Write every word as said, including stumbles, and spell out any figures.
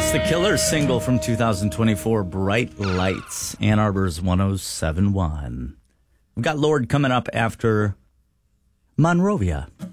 It's the Killer single from two thousand twenty-four, Bright Lights, Ann Arbor's one oh seven point one. We've got Lorde coming up after Monrovia.